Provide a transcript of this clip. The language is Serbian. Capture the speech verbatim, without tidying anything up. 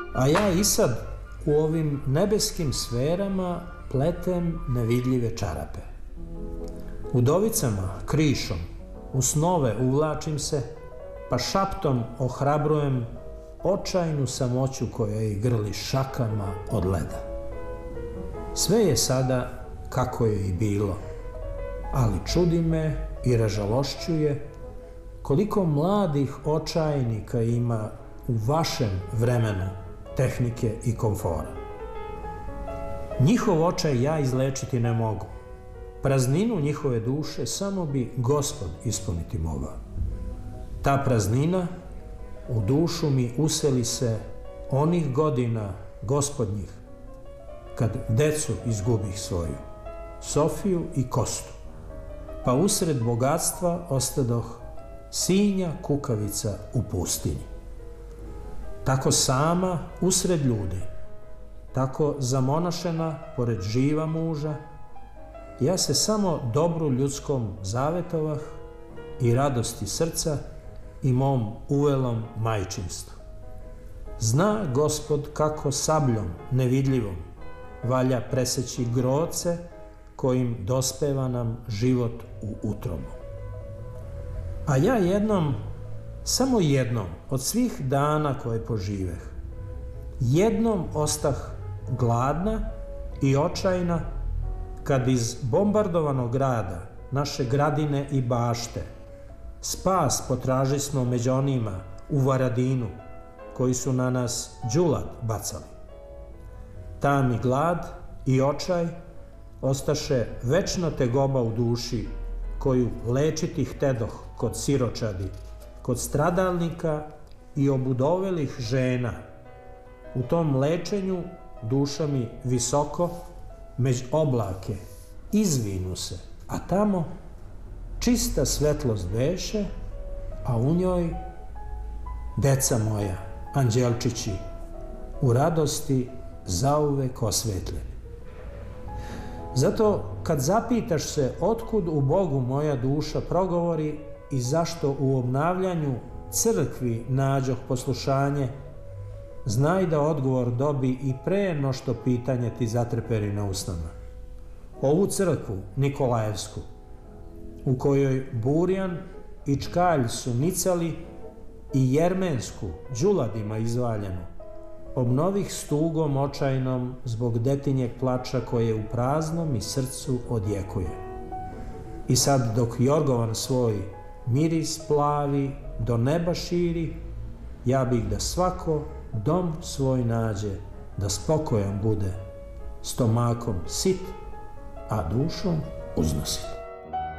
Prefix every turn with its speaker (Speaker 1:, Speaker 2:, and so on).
Speaker 1: A ja i sad u ovim nebeskim sferama pletem nevidljive čarape. Udovicama, krišom, u snove uvlačim se, pa šaptom ohrabrujem očajnu samoću koja ih grli šakama od leda. Sve je sada kako je i bilo, ali čudi me i ražalošćuje koliko mladih očajnika ima u vašem vremenu tehnike i komfora. Njihov očaj ja izlečiti ne mogu. Prazninu njihove duše samo bi Gospod ispuniti mogao. Ta praznina u dušu mi useli se onih godina Gospodnjih, kad decu izgubih svoju, Sofiju i Kostu, pa usred bogatstva ostadoh sinja kukavica u pustinji. Tako sama usred ljudi, tako zamonašena pored živa muža, ja se samo dobru ljudskom zavetovah i radosti srca i mom uvelom majčinstvu. Zna Gospod kako sabljom nevidljivom valja preseći groce kojim dospeva nam život u utrobu. A ja jednom, samo jednom od svih dana koje poživeh, jednom ostah gladna i očajna kad iz bombardovanog grada, naše gradine i bašte, spas potražismo među onima u Varadinu koji su na nas đulat bacali. Ta mi glad i očaj ostaše večna tegoba u duši koju lečiti htedoh kod siročadi, kod stradalnika i obudovelih žena. U tom lečenju duša mi visoko, među oblake, izvinu se, a tamo čista svetlost beše, a u njoj deca moja, anđelčići, u radosti zauvek osvetljeni. Zato kad zapitaš se otkud u Bogu moja duša progovori i zašto u obnavljanju crkvi nađoh poslušanje, znaj da odgovor dobi i pre no što pitanje ti zatreperi na usnama. Ovu crkvu, Nikolajevsku, u kojoj burjan i čkalj su nicali, i jermensku, đuladima izvaljenu, obnovih stugom očajnom zbog detinjeg plača koje u praznom i srcu odjekuje. I sad dok Jorgovan svoj miris plavi do neba širi, ja bih da svako dom svoj nađe, da spokojan bude, stomakom sit, a dušom uznosit.